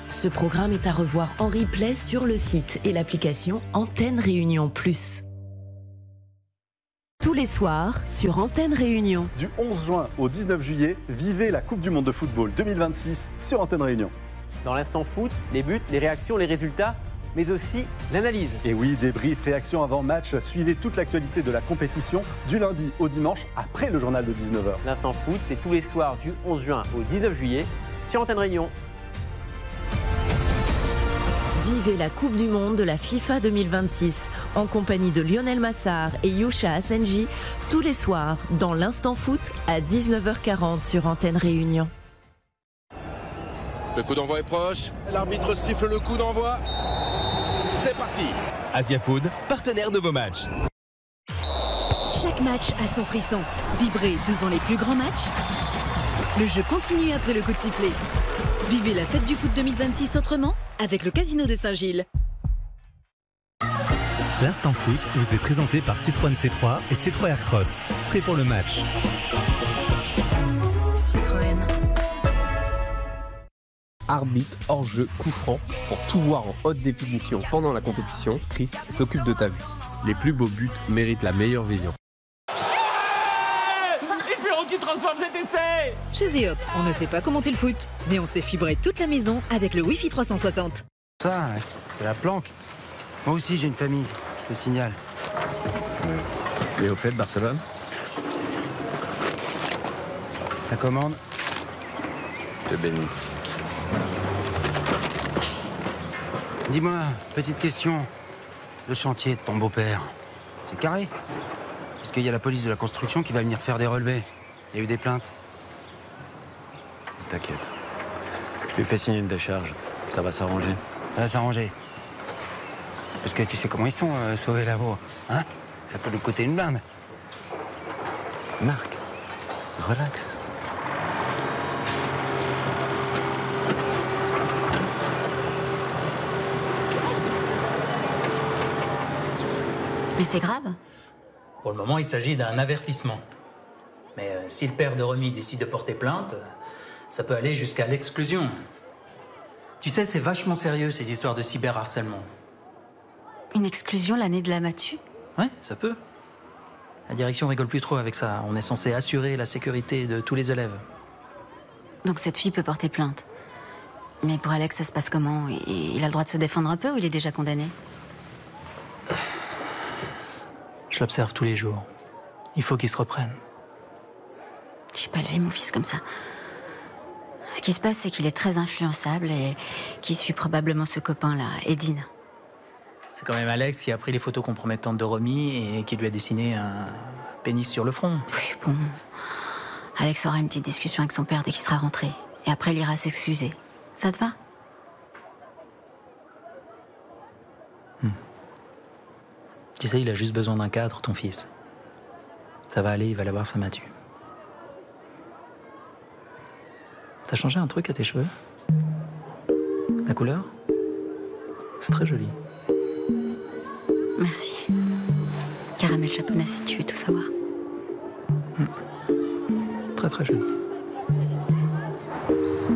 Ce programme est à revoir en replay sur le site et l'application Antenne Réunion Plus. Tous les soirs sur Antenne Réunion. Du 11 juin au 19 juillet, vivez la Coupe du Monde de football 2026 sur Antenne Réunion. Dans l'instant foot, les buts, les réactions, les résultats, mais aussi l'analyse. Et oui, débrief, réaction avant match, suivez toute l'actualité de la compétition du lundi au dimanche après le journal de 19h. L'instant foot, c'est tous les soirs du 11 juin au 19 juillet sur Antenne Réunion. Vivez la Coupe du Monde de la FIFA 2026 en compagnie de Lionel Massard et Yusha Asenji tous les soirs dans l'Instant Foot à 19h40 sur Antenne Réunion. Le coup d'envoi est proche, l'arbitre siffle le coup d'envoi. C'est parti. Asia Food, partenaire de vos matchs. Chaque match a son frisson. Vibrez devant les plus grands matchs. Le jeu continue après le coup de sifflet. Vivez la fête du foot 2026 autrement avec le Casino de Saint-Gilles. L'Instant Foot vous est présenté par Citroën C3 et C3 Aircross. Prêt pour le match. Citroën. Arbitre, hors-jeu, coup franc, pour tout voir en haute définition pendant la compétition, Chris s'occupe de ta vue. Les plus beaux buts méritent la meilleure vision. Espérons qu'il transforme cet essai. Chez Zeop, on ne sait pas commenter le foot, mais on sait fibrer toute la maison avec le Wi-Fi 360. Ça, c'est la planque. Moi aussi, j'ai une famille, je te signale. Et au fait, Barcelone? La commande? Je te bénis. Dis-moi, petite question. Le chantier de ton beau-père, c'est carré? Parce qu'il y a la police de la construction qui va venir faire des relevés. Il y a eu des plaintes. T'inquiète. Je lui fais signer une décharge. Ça va s'arranger. Ça va s'arranger. Parce que tu sais comment ils sont, sauver la voie. Hein? Ça peut lui coûter une blinde. Marc, relax. Mais c'est grave. Pour le moment, il s'agit d'un avertissement. Mais si le père de Romy décide de porter plainte, ça peut aller jusqu'à l'exclusion. Tu sais, c'est vachement sérieux, ces histoires de cyberharcèlement. Une exclusion l'année de la matu? Ouais, ça peut. La direction rigole plus trop avec ça. On est censé assurer la sécurité de tous les élèves. Donc cette fille peut porter plainte. Mais pour Alex, ça se passe comment? Il a le droit de se défendre un peu ou il est déjà condamné? Je l'observe tous les jours. Il faut qu'il se reprenne. J'ai pas élevé mon fils comme ça. Ce qui se passe, c'est qu'il est très influençable et qu'il suit probablement ce copain-là, Edine. C'est quand même Alex qui a pris les photos compromettantes de Romy et qui lui a dessiné un pénis sur le front. Oui, bon. Alex aura une petite discussion avec son père dès qu'il sera rentré. Et après, il ira s'excuser. Ça te va? Tu sais, il a juste besoin d'un cadre, ton fils. Ça va aller, il va l'avoir sa matu. T'as changé un truc à tes cheveux? La couleur? C'est très joli. Merci. Caramel japonais si tu veux tout savoir. Très très joli.